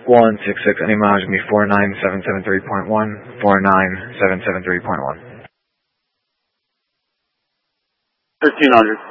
166, any mileage will be 49773.1, 49773.1. 1300.